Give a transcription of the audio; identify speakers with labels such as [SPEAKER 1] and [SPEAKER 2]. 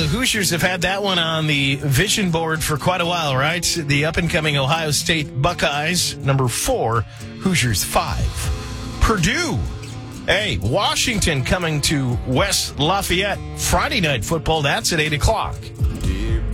[SPEAKER 1] the Hoosiers have had that one on the vision board for quite a while, right? The up-and-coming Ohio State Buckeyes, number 4, Hoosiers 5. Purdue. Hey, Washington coming to West Lafayette. Friday night football, that's at 8 o'clock.